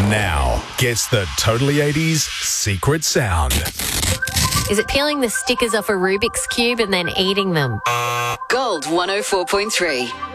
Now gets the Totally 80s secret sound. Is it peeling the stickers off a Rubik's Cube and then eating them? Gold 104.3.